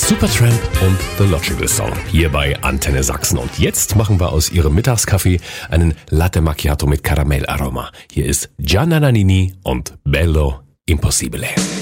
Supertramp und The Logical Song hier bei Antenne Sachsen. Und jetzt machen wir aus ihrem Mittagskaffee einen Latte Macchiato mit Karamellaroma. Hier ist Gianna Nannini und Bello Impossibile.